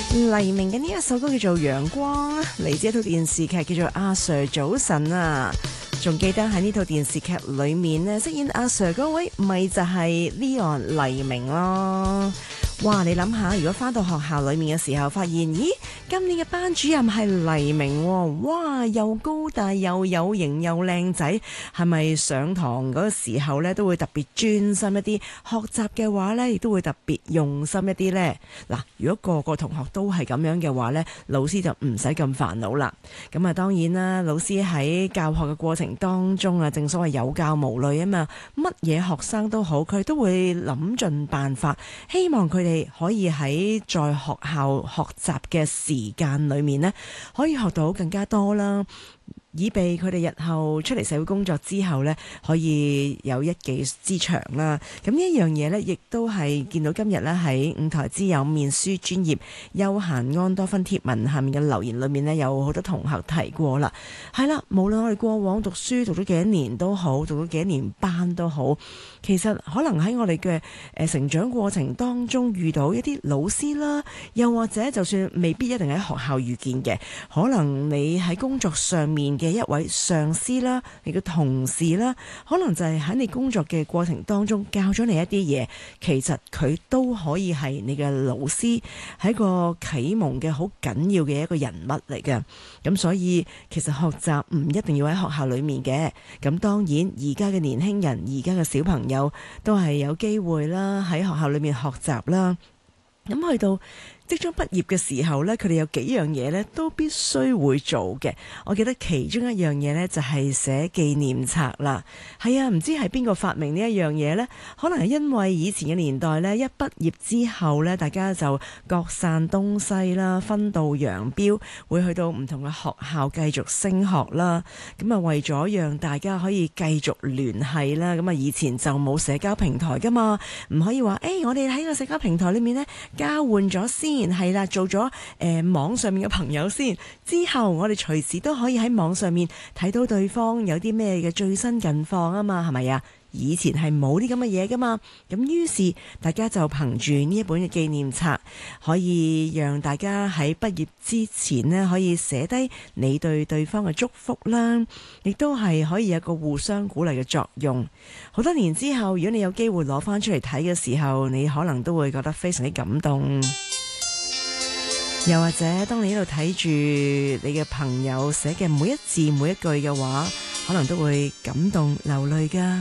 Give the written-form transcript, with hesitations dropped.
黎明嘅呢一首歌叫做《陽光》，嚟自一套電視劇叫做《阿 Sir 早晨》啊！仲記得喺呢套電視劇裏面呢，飾演阿 Sir 嗰位咪就係 Leon 黎明咯。哇！你諗下，如果返到學校裏面嘅時候，發現咦，今年嘅班主任係黎明喎，哇！又高大又有型又靚仔，係咪上堂嗰個時候呢都會特別專心一啲？學習嘅話呢，亦都會特別用心一啲呢？嗱，如果個個同學都係咁樣嘅話呢，老師就唔使咁煩惱啦。咁啊，當然啦，老師喺教學嘅過程當中啊，正所謂有教無類啊嘛，乜嘢學生都好，佢都會諗盡辦法，希望佢哋可以喺在學校學習嘅時間裏面呢，可以學到更加多啦，以備佢哋日後出嚟社會工作之後呢，可以有一技之長啦。咁呢一樣嘢呢，亦都係見到今日呢喺五台之友面書專頁休閒安多芬貼文下面嘅留言裏面呢，有好多同學提過啦。係啦，無論我哋過往讀書讀咗幾多年都好，讀咗幾多年班都好，其實可能喺我哋嘅成長過程當中遇到一啲老師啦，又或者就算未必一定喺學校遇見嘅，可能你喺工作上面嘅一位上司啦，你嘅同事啦，可能就係喺你工作嘅過程當中教咗你一啲嘢，其實佢都可以係你嘅老師，係一個啟蒙嘅好緊要嘅一個人物嚟嘅。咁所以其實學習唔一定要喺學校裏面嘅。咁當然而家嘅年輕人，而家嘅小朋友都係有機會啦，喺學校裏面學習啦。咁去到即將畢業嘅時候呢，佢哋有幾樣嘢呢都必須會做嘅。我記得其中一樣嘢呢就係寫紀念冊啦。係啊，唔知係邊個發明呢一樣嘢呢？可能係因為以前嘅年代呢，一畢業之後呢，大家就各散東西啦，分道揚鑣，會去到唔同嘅學校繼續升學啦。咁啊，為咗讓大家可以繼續聯繫啦，咁啊以前就冇社交平台噶嘛，唔可以話我哋喺個社交平台裏面呢交換咗先。係啦，做咗網上面嘅朋友先，之後我哋隨時都可以喺網上面睇到對方有啲咩嘅最新近況啊嘛，係咪啊？以前係冇啲咁嘅嘢噶嘛，咁於是大家就憑住呢一本嘅紀念冊，可以讓大家喺畢業之前呢，可以寫低你對對方嘅祝福啦，亦都係可以有個互相鼓勵嘅作用。好多年之後，如果你有機會攞翻出嚟睇嘅時候，你可能都會覺得非常之感動。又或者當你喺度睇住你嘅朋友寫嘅每一字每一句嘅話，可能都會感動流淚㗎。